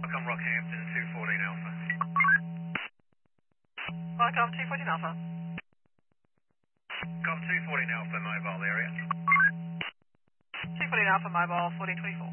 Welcome Rockhampton 214 Alpha. Welcome 214 Alpha. Com 214 Alpha mobile area. 214 Alpha Mobile 1424.